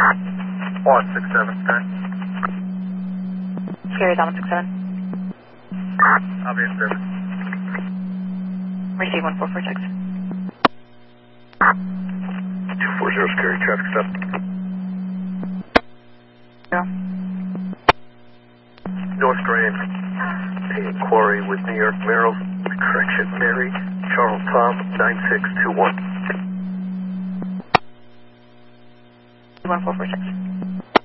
167, sir. Carries on 167. I'll be in service. Receive 1446. 240 Scary, traffic stop. Yeah. North Grand, pay inquiry with New York Merrill, correction, Mary, Charles Tom, 9621. 1446.